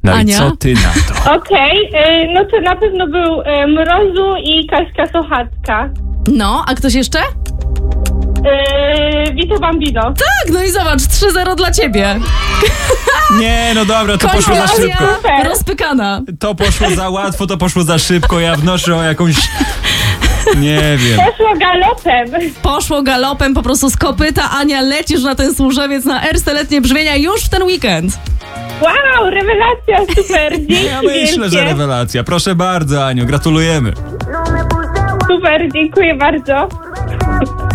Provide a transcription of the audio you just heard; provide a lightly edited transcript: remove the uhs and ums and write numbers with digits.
No Ania? i co ty na to? Okej, no to na pewno był Mrozu i Kaśka Sochacka. No, a ktoś jeszcze? Vito Bambino. Tak, no i zobacz, 3-0 dla ciebie. Nie, no dobra, to poszło za szybko. Super. Rozpykana. To poszło za łatwo, to poszło za szybko. Ja wnoszę o jakąś... Nie wiem. Poszło galopem. Poszło galopem, po prostu z kopyta. Ania, lecisz na ten służewiec na Erste Letnie Brzmienia już w ten weekend. Wow, rewelacja, super. Dzięki Ja myślę, że wielkie. rewelacja. Proszę bardzo, Aniu, gratulujemy. Super, dziękuję bardzo.